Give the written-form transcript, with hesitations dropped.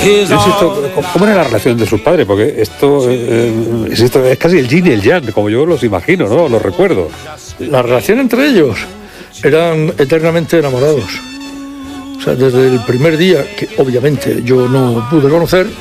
Yo insisto, ¿cómo era la relación de sus padres? Porque esto es casi el yin y el yang, como yo los imagino, ¿no? Los recuerdo. La relación entre ellos eran eternamente enamorados. O sea, desde el primer día, que obviamente yo no pude conocer,